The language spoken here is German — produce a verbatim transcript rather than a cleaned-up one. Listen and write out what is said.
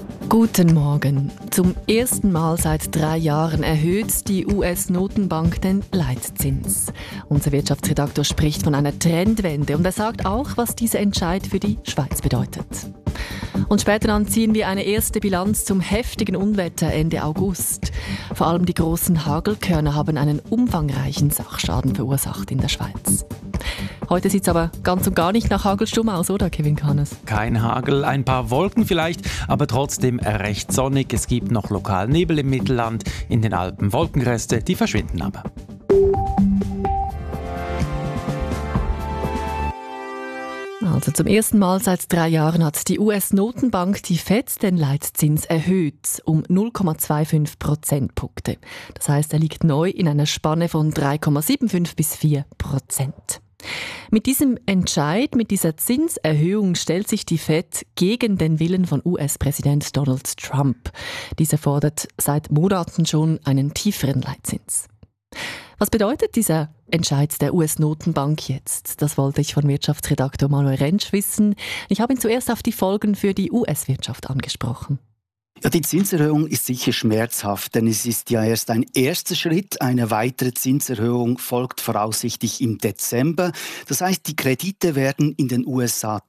Guten Morgen. Zum ersten Mal seit drei Jahren erhöht die U S-Notenbank den Leitzins. Unser Wirtschaftsredaktor spricht von einer Trendwende und er sagt auch, was dieser Entscheid für die Schweiz bedeutet. Und später dann ziehen wir eine erste Bilanz zum heftigen Unwetter Ende August. Vor allem die großen Hagelkörner haben einen umfangreichen Sachschaden verursacht in der Schweiz. Heute sieht es aber ganz und gar nicht nach Hagelsturm aus, oder Kevin Kahnes? Kein Hagel, ein paar Wolken vielleicht, aber trotzdem recht sonnig. Es gibt noch lokal Nebel im Mittelland, in den Alpen Wolkenreste, die verschwinden aber. Also zum ersten Mal seit drei Jahren hat die U S-Notenbank, die Fed, den Leitzins erhöht um null Komma fünfundzwanzig Prozentpunkte. Das heißt, er liegt neu in einer Spanne von drei Komma fünfundsiebzig bis vier Prozent. Mit diesem Entscheid, mit dieser Zinserhöhung stellt sich die Fed gegen den Willen von U S-Präsident Donald Trump. Dieser fordert seit Monaten schon einen tieferen Leitzins. Was bedeutet dieser Entscheid der U S-Notenbank jetzt? Das wollte ich von Wirtschaftsredaktor Manuel Rentsch wissen. Ich habe ihn zuerst auf die Folgen für die U S-Wirtschaft angesprochen. Ja, die Zinserhöhung ist sicher schmerzhaft, denn es ist ja erst ein erster Schritt. Eine weitere Zinserhöhung folgt voraussichtlich im Dezember. Das heißt, die Kredite werden in den U S A